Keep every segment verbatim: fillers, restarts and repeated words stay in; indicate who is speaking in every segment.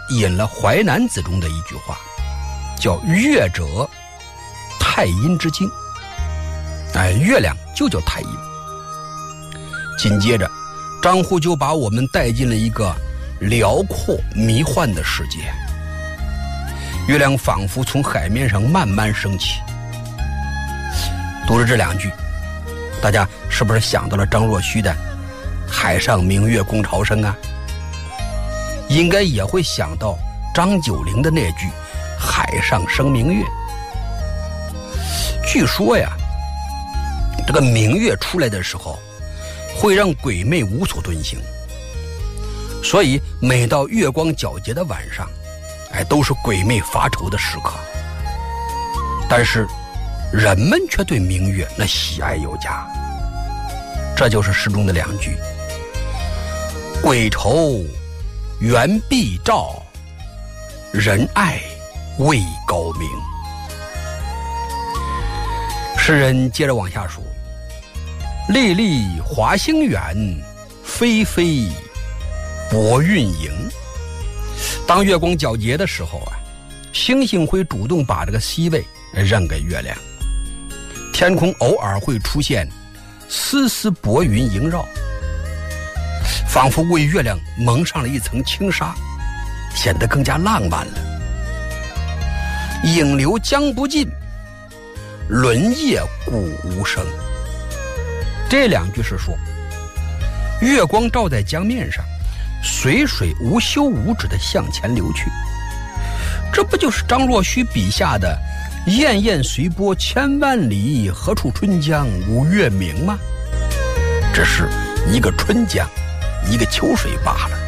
Speaker 1: 引了《淮南子》中的一句话，叫月者太阴之精。哎，月亮就叫太阴。紧接着张祜就把我们带进了一个辽阔迷幻的世界，月亮仿佛从海面上慢慢升起。读了这两句，大家是不是想到了张若虚的海上明月共潮生啊？应该也会想到张九龄的那句海上生明月。据说呀，这个明月出来的时候会让鬼魅无所遁形，所以每到月光皎洁的晚上，哎，都是鬼魅发愁的时刻。但是人们却对明月那喜爱有加，这就是诗中的两句：鬼愁原必照，人爱未高明。诗人接着往下说：历历华星远，飞飞薄云盈。当月光皎洁的时候啊，星星会主动把这个 C 位让给月亮，天空偶尔会出现丝丝薄云萦绕，仿佛为月亮蒙上了一层轻纱，显得更加浪漫了。影流江不尽，轮叶鼓无声。这两句是说，月光照在江面上，水水无休无止地向前流去，这不就是张若虚笔下的滟滟随波千万里，何处春江无月明吗？只是一个春江，一个秋水罢了。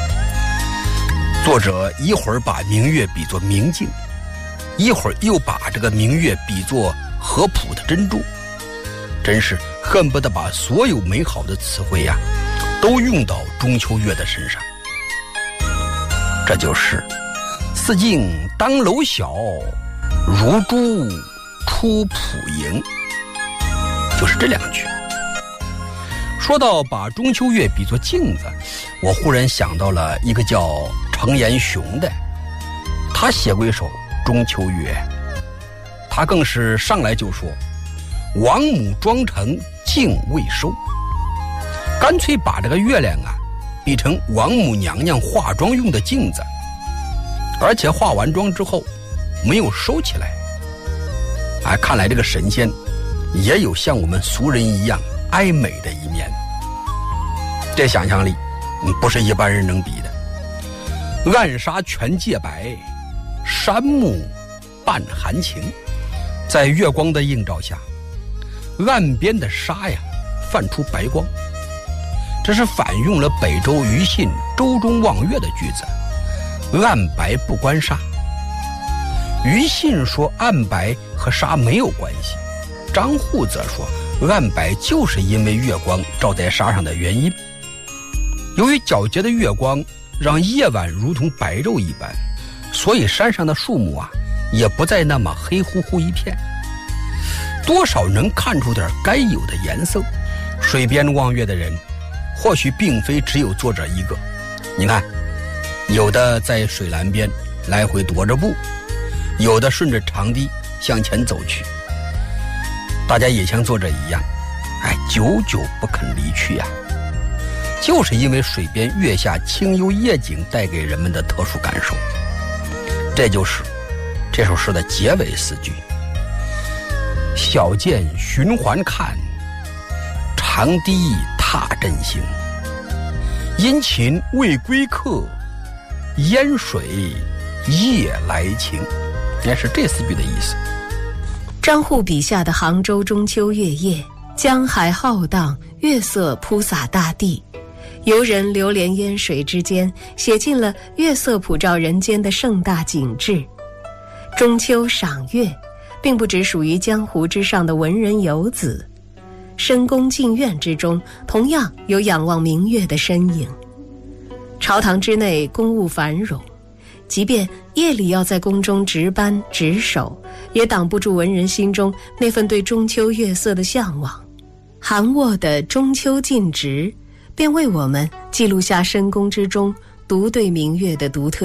Speaker 1: 作者一会儿把明月比作明镜，一会儿又把这个明月比作合浦的珍珠，真是恨不得把所有美好的词汇呀、啊、都用到中秋月的身上。这就是四镜当楼小，如珠出浦盈，就是这两句。说到把中秋月比作镜子，我忽然想到了一个叫程延雄的，他写过一首中秋月，他更是上来就说王母妆成镜未收，干脆把这个月亮啊比成王母娘娘化妆用的镜子，而且化完妆之后没有收起来。哎，看来这个神仙也有像我们俗人一样爱美的一面，这想象力不是一般人能比的。暗沙全界白，山木半含情。在月光的映照下，岸边的沙呀泛出白光，这是反用了北周庾信舟中望月的句子，岸白不关沙。庾信说岸白和沙没有关系，张祜则说岸白就是因为月光照在沙上的原因。由于皎洁的月光让夜晚如同白昼一般，所以山上的树木啊也不再那么黑乎乎一片，多少能看出点该有的颜色。水边望月的人或许并非只有作者一个，你看，有的在水栏边来回踱着步，有的顺着长堤向前走去，大家也像作者一样，哎，久久不肯离去呀、啊，就是因为水边月下清幽夜景带给人们的特殊感受。这就是这首诗的结尾四句：小涧循环看，长堤踏阵行。殷勤未归客，烟水夜来晴。应该是这四句的意思。
Speaker 2: 张祜笔下的杭州中秋月夜，江海浩荡，月色铺洒大地，游人流连烟水之间，写尽了月色普照人间的盛大景致。中秋赏月并不只属于江湖之上的文人游子，深宫禁苑之中同样有仰望明月的身影。朝堂之内公务繁荣，即便夜里要在宫中值班值守，也挡不住文人心中那份对中秋月色的向往。韩沃的《中秋禁直》便为我们记录下深宫之中独对明月的独特